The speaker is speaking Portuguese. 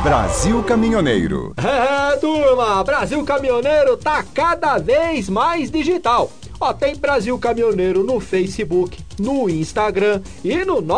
Brasil Caminhoneiro. Turma, Brasil Caminhoneiro tá cada vez mais digital. Ó, tem Brasil Caminhoneiro no Facebook, no Instagram e no